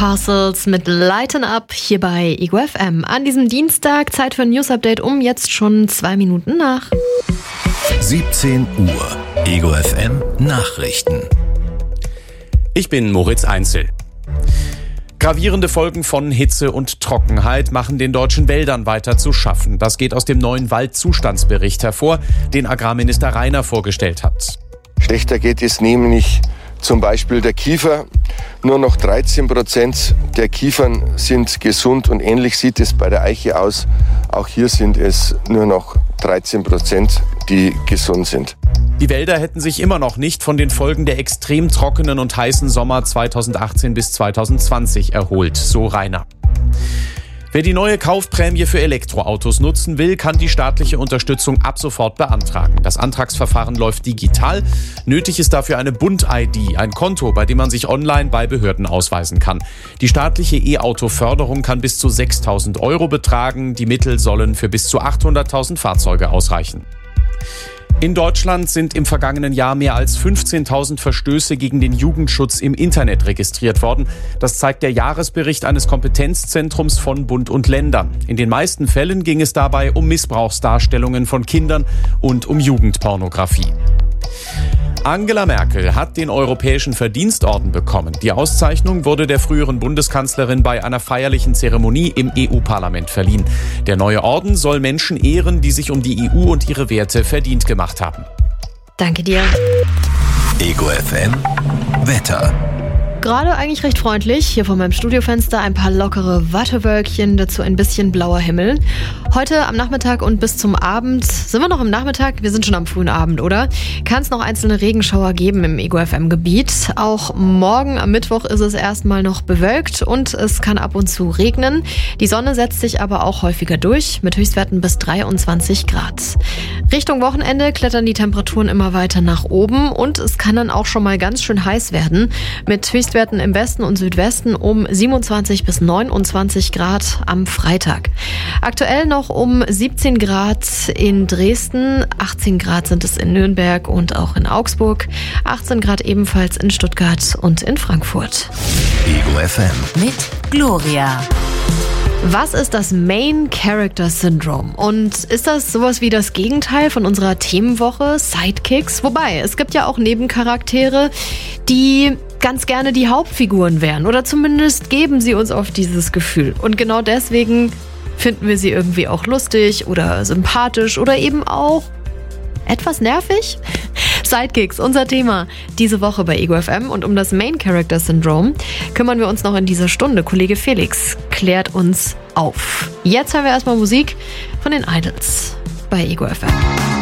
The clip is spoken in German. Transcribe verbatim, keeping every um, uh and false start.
Parcels mit Lighten Up hier bei Ego F M. An diesem Dienstag Zeit für ein News-Update um jetzt schon zwei Minuten nach. siebzehn Uhr. Ego F M Nachrichten. Ich bin Moritz Einzel. Gravierende Folgen von Hitze und Trockenheit machen den deutschen Wäldern weiter zu schaffen. Das geht aus dem neuen Waldzustandsbericht hervor, den Agrarminister Rainer vorgestellt hat. Schlechter geht es nämlich zum Beispiel der Kiefer. Nur noch dreizehn Prozent der Kiefern sind gesund und ähnlich sieht es bei der Eiche aus. Auch hier sind es nur noch dreizehn Prozent, die gesund sind. Die Wälder hätten sich immer noch nicht von den Folgen der extrem trockenen und heißen Sommer zweitausendachtzehn bis zweitausendzwanzig erholt, so Rainer. Wer die neue Kaufprämie für Elektroautos nutzen will, kann die staatliche Unterstützung ab sofort beantragen. Das Antragsverfahren läuft digital. Nötig ist dafür eine Bund-I D, ein Konto, bei dem man sich online bei Behörden ausweisen kann. Die staatliche E-Auto-Förderung kann bis zu sechstausend Euro betragen. Die Mittel sollen für bis zu achthunderttausend Fahrzeuge ausreichen. In Deutschland sind im vergangenen Jahr mehr als fünfzehntausend Verstöße gegen den Jugendschutz im Internet registriert worden. Das zeigt der Jahresbericht eines Kompetenzzentrums von Bund und Ländern. In den meisten Fällen ging es dabei um Missbrauchsdarstellungen von Kindern und um Jugendpornografie. Angela Merkel hat den Europäischen Verdienstorden bekommen. Die Auszeichnung wurde der früheren Bundeskanzlerin bei einer feierlichen Zeremonie im E U-Parlament verliehen. Der neue Orden soll Menschen ehren, die sich um die E U und ihre Werte verdient gemacht haben. Danke dir. Ego F M Wetter. Gerade eigentlich recht freundlich. Hier vor meinem Studiofenster ein paar lockere Wattewölkchen, dazu ein bisschen blauer Himmel. Heute am Nachmittag und bis zum Abend, sind wir noch im Nachmittag? Wir sind schon am frühen Abend, oder? Kann es noch einzelne Regenschauer geben im Ego F M-Gebiet. Auch morgen am Mittwoch ist es erstmal noch bewölkt und es kann ab und zu regnen. Die Sonne setzt sich aber auch häufiger durch, mit Höchstwerten bis dreiundzwanzig Grad. Richtung Wochenende klettern die Temperaturen immer weiter nach oben und es kann dann auch schon mal ganz schön heiß werden, mit Höchstwerten im Westen und Südwesten um siebenundzwanzig bis neunundzwanzig Grad am Freitag. Aktuell noch um siebzehn Grad in Dresden, achtzehn Grad sind es in Nürnberg und auch in Augsburg, achtzehn Grad ebenfalls in Stuttgart und in Frankfurt. Ego F M mit Gloria. Was ist das Main Character Syndrome? Und ist das sowas wie das Gegenteil von unserer Themenwoche, Sidekicks? Wobei, es gibt ja auch Nebencharaktere, die ganz gerne die Hauptfiguren wären. Oder zumindest geben sie uns oft dieses Gefühl. Und genau deswegen finden wir sie irgendwie auch lustig oder sympathisch oder eben auch etwas nervig. Sidekicks, unser Thema diese Woche bei Ego F M. Und um das Main Character Syndrome kümmern wir uns noch in dieser Stunde. Kollege Felix klärt uns auf. Jetzt haben wir erstmal Musik von den Idols bei Ego F M.